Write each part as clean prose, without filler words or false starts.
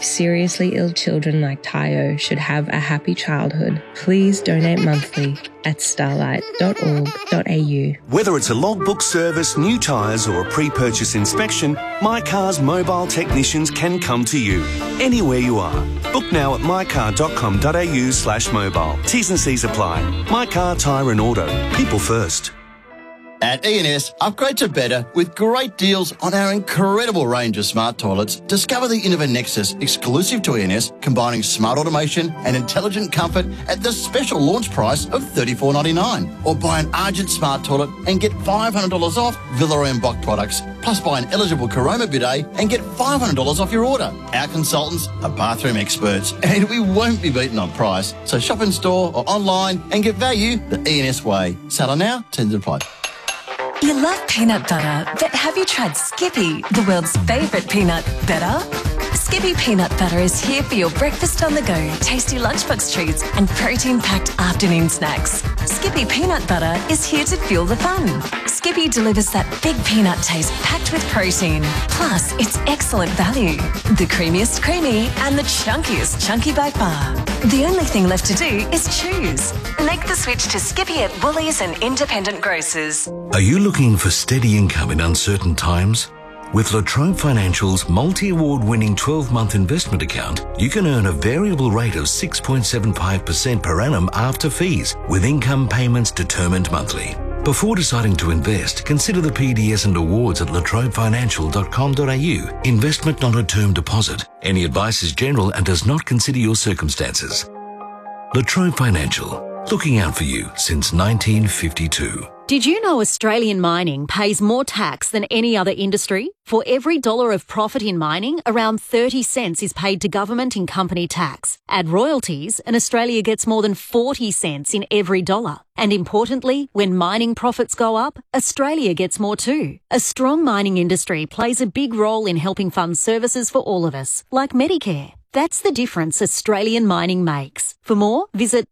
believe seriously ill children like Tayo should have a happy childhood. Please donate monthly at starlight.org.au. Whether it's a logbook service, new tyres or a pre-purchase inspection, MyCar's mobile technicians can come to you anywhere you are. Book now at mycar.com.au/mobile. T's and C's apply. MyCar Tyre and Auto. People first. At E&S, upgrade to better with great deals on our incredible range of smart toilets. Discover the Innova Nexus, exclusive to E&S, combining smart automation and intelligent comfort at the special launch price of $34.99. Or buy an Argent smart toilet and get $500 off Villa and Bock products. Plus buy an eligible Caroma bidet and get $500 off your order. Our consultants are bathroom experts and we won't be beaten on price. So shop in store or online and get value the E&S way. Seller now, tender apply. You love peanut butter, but have you tried Skippy, the world's favourite peanut butter? Skippy peanut butter is here for your breakfast on the go, tasty lunchbox treats and protein-packed afternoon snacks. Skippy peanut butter is here to fuel the fun. Skippy delivers that big peanut taste packed with protein. Plus, it's excellent value. The creamiest creamy and the chunkiest chunky by far. The only thing left to do is choose. Make the switch to Skippy at Woolies and independent grocers. Are you looking for steady income in uncertain times? With La Trobe Financial's multi-award-winning 12-month investment account, you can earn a variable rate of 6.75% per annum after fees, with income payments determined monthly. Before deciding to invest, consider the PDS and awards at latrobefinancial.com.au. Investment not a term deposit. Any advice is general and does not consider your circumstances. La Trobe Financial, looking out for you since 1952. Did you know Australian mining pays more tax than any other industry? For every dollar of profit in mining, around 30 cents is paid to government in company tax. Add royalties and Australia gets more than 40 cents in every dollar. And importantly, when mining profits go up, Australia gets more too. A strong mining industry plays a big role in helping fund services for all of us, like Medicare. That's the difference Australian mining makes. For more, visit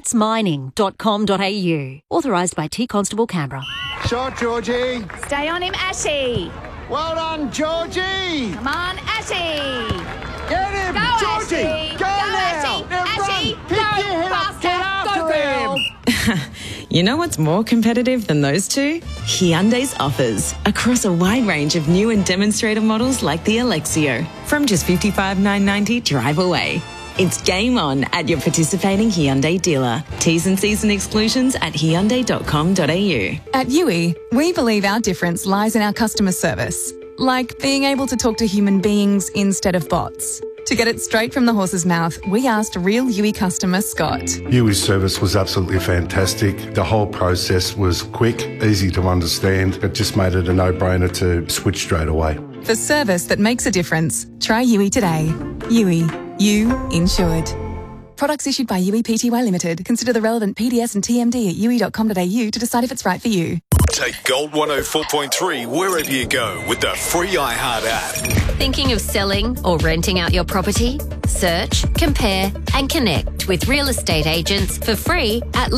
thatsmining.com.au. Authorised by T Constable Canberra. Shot, Georgie. Stay on him, Ashy. Well done, Georgie. Come on, Ashy. Get him, Go, Georgie. Ashy. Go Go, now. Ashy. Now Ashy. run. Pick your head up. Get after him. You know what's more competitive than those two? Hyundai's offers across a wide range of new and demonstrator models like the Alexio. From just $55,990 drive away. It's game on at your participating Hyundai dealer. T's and C's and exclusions at hyundai.com.au. At Yui, we believe our difference lies in our customer service, like being able to talk to human beings instead of bots. To get it straight from the horse's mouth, we asked real Yui customer Scott. Yui's service was absolutely fantastic. The whole process was quick, easy to understand. It just made it a no-brainer to switch straight away. For service that makes a difference, try Yui today. Yui, you insured. Products issued by Yui Pty Limited. Consider the relevant PDS and TMD at yui.com.au to decide if it's right for you. Take Gold 104.3 wherever you go with the free iHeart app. Thinking of selling or renting out your property? Search, compare and connect with real estate agents for free at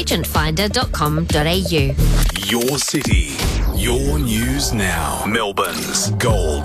localagentfinder.com.au. Your city, your news now. Melbourne's Gold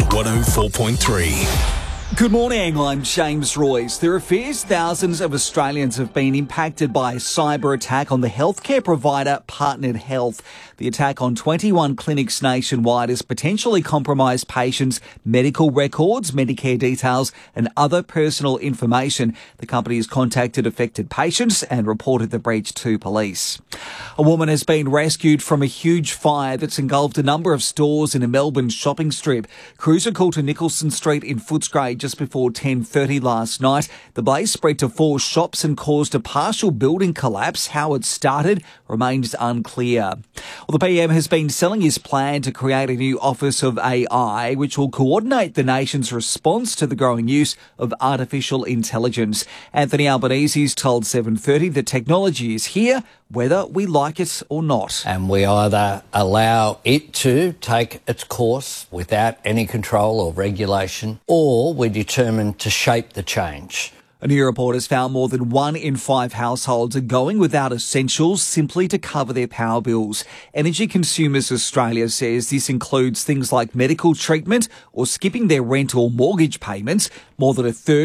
104.3. Good morning, I'm James Royce. There are fears thousands of Australians have been impacted by a cyber attack on the healthcare provider Partnered Health. The attack on 21 clinics nationwide has potentially compromised patients' medical records, Medicare details and other personal information. The company has contacted affected patients and reported the breach to police. A woman has been rescued from a huge fire that's engulfed a number of stores in a Melbourne shopping strip. Crews are called to Nicholson Street in Footscray just before 10:30 last night. The blaze spread to 4 shops and caused a partial building collapse. How it started remains unclear. Well, the PM has been selling his plan to create a new Office of AI, which will coordinate the nation's response to the growing use of artificial intelligence. Anthony Albanese's told 7:30 that technology is here, whether we like it or not. And we either allow it to take its course without any control or regulation, or we're determined to shape the change. A new report has found more than 1 in 5 households are going without essentials simply to cover their power bills. Energy Consumers Australia says this includes things like medical treatment or skipping their rent or mortgage payments. More than a third